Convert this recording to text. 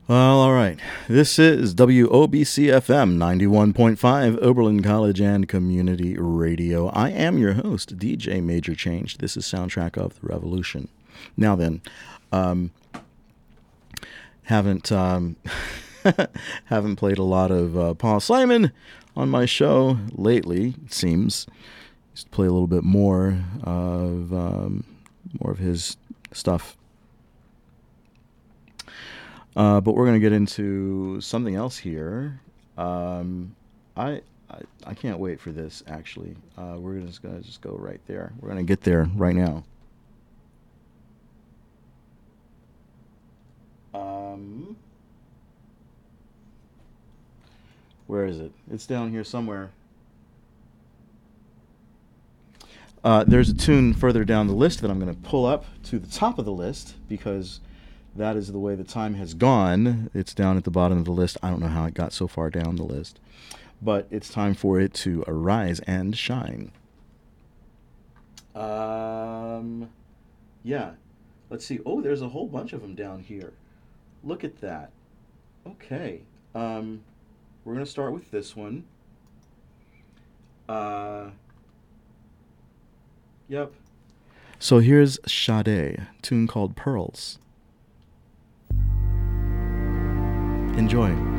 Well, all right. This is WOBC FM 91.5, Oberlin College and Community Radio. I am your host, DJ Major Change. This is Soundtrack of the Revolution. Now then, haven't haven't played a lot of Paul Simon on my show lately. It seems used to play a little bit more of his stuff. But we're going to get into something else here. I can't wait for this. Actually, we're just going to go right there. We're going to get there right now. Where is it? It's down here somewhere. There's a tune further down the list that I'm going to pull up to the top of the list because that is the way the time has gone. It's down at the bottom of the list. I don't know how it got so far down the list. But it's time for it to arise and shine. Yeah. Let's see. Oh, there's a whole bunch of them down here. Look at that. Okay. We're going to start with this one. Yep. So here's Sade, a tune called Pearls. Enjoy.